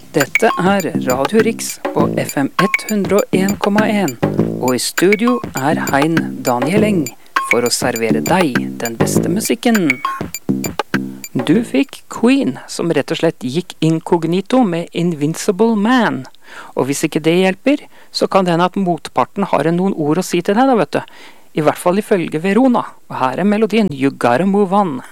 Dette er Radio Riks på FM 101,1, og i studio er Hein Daniel Eng for å servere deg den beste musikken. Du fikk Queen, som rett og slett gikk inkognito med Invincible Man. Og hvis ikke det hjelper, så kan det hende at motparten har noen ord å si til deg da, vet du. I hvert fall ifølge Verona. Og her er melodien You Gotta Move On.